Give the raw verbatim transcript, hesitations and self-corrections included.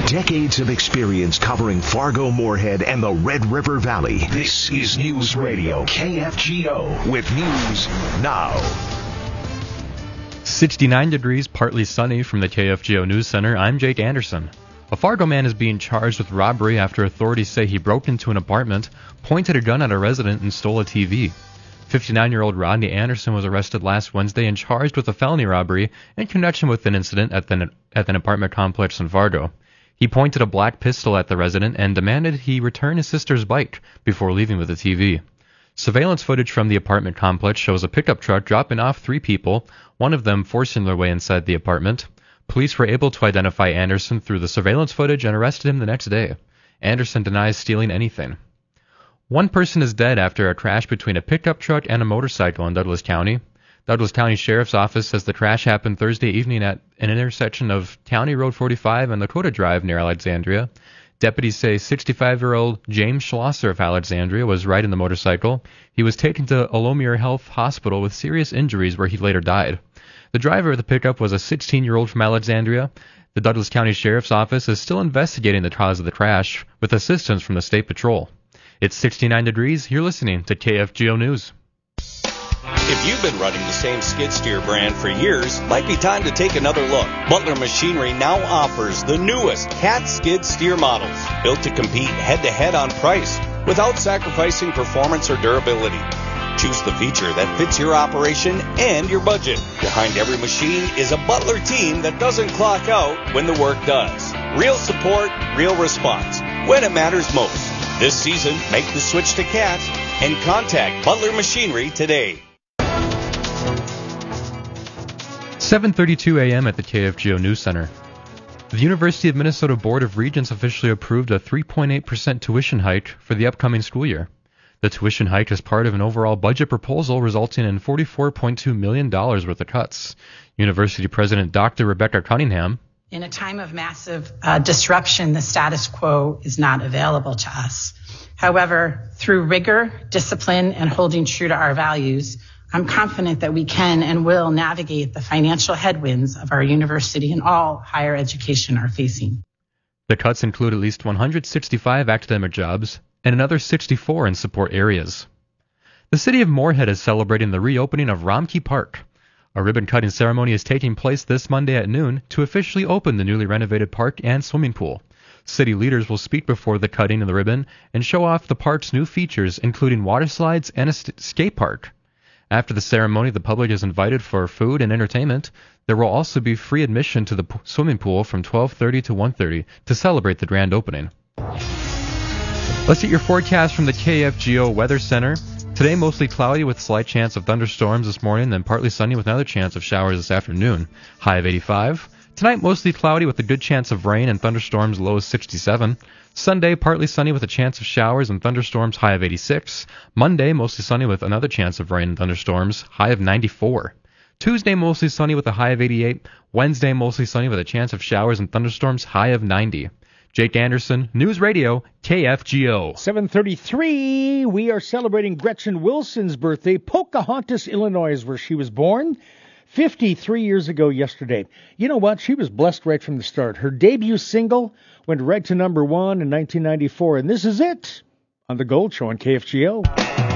Decades of experience covering Fargo, Moorhead, and the Red River Valley. This is News Radio K F G O with news now. sixty-nine degrees, partly sunny from the K F G O News Center. I'm Jake Anderson. A Fargo man is being charged with robbery after authorities say he broke into an apartment, pointed a gun at a resident, and stole a T V. fifty-nine-year-old Rodney Anderson was arrested last Wednesday and charged with a felony robbery in connection with an incident at, the, at an apartment complex in Fargo. He pointed a black pistol at the resident and demanded he return his sister's bike before leaving with the T V. Surveillance footage from the apartment complex shows a pickup truck dropping off three people, one of them forcing their way inside the apartment. Police were able to identify Anderson through the surveillance footage and arrested him the next day. Anderson denies stealing anything. One person is dead after a crash between a pickup truck and a motorcycle in Douglas County. Douglas County Sheriff's Office says the crash happened Thursday evening at an intersection of County Road forty-five and Lakota Drive near Alexandria. Deputies say sixty-five-year-old James Schlosser of Alexandria was riding the motorcycle. He was taken to Alomir Health Hospital with serious injuries where he later died. The driver of the pickup was a sixteen-year-old from Alexandria. The Douglas County Sheriff's Office is still investigating the cause of the crash with assistance from the State Patrol. It's sixty-nine degrees. You're listening to K F G O News. If you've been running the same skid steer brand for years, might be time to take another look. Butler Machinery now offers the newest Cat skid steer models, built to compete head-to-head on price without sacrificing performance or durability. Choose the feature that fits your operation and your budget. Behind every machine is a Butler team that doesn't clock out when the work does. Real support, real response, when it matters most. This season, make the switch to Cat and contact Butler Machinery today. seven thirty-two a.m. at the K F G O News Center. The University of Minnesota Board of Regents officially approved a three point eight percent tuition hike for the upcoming school year. The tuition hike is part of an overall budget proposal resulting in forty-four point two million dollars worth of cuts. University President Doctor Rebecca Cunningham. In a time of massive uh, disruption, the status quo is not available to us. However, through rigor, discipline, and holding true to our values, I'm confident that we can and will navigate the financial headwinds of our university and all higher education are facing. The cuts include at least one hundred sixty-five academic jobs and another sixty-four in support areas. The city of Moorhead is celebrating the reopening of Romkey Park. A ribbon-cutting ceremony is taking place this Monday at noon to officially open the newly renovated park and swimming pool. City leaders will speak before the cutting of the ribbon and show off the park's new features, including water slides and a st- skate park. After the ceremony, the public is invited for food and entertainment. There will also be free admission to the p- swimming pool from twelve thirty to one thirty to celebrate the grand opening. Let's get your forecast from the K F G O Weather Center. Today, mostly cloudy with slight chance of thunderstorms this morning, then partly sunny with another chance of showers this afternoon. High of eighty-five. Tonight, mostly cloudy with a good chance of rain and thunderstorms, low of sixty-seven. Sunday, partly sunny with a chance of showers and thunderstorms, high of eighty-six. Monday, mostly sunny with another chance of rain and thunderstorms, high of ninety-four. Tuesday, mostly sunny with a high of eighty-eight. Wednesday, mostly sunny with a chance of showers and thunderstorms, high of ninety. Jake Anderson, News Radio, K F G O. seven thirty-three, we are celebrating Gretchen Wilson's birthday. Pocahontas, Illinois is where she was born. fifty-three years ago yesterday. You know what? She was blessed right from the start. Her debut single went right to number one in nineteen ninety-four, and this is it on The Gold Show on K F G O.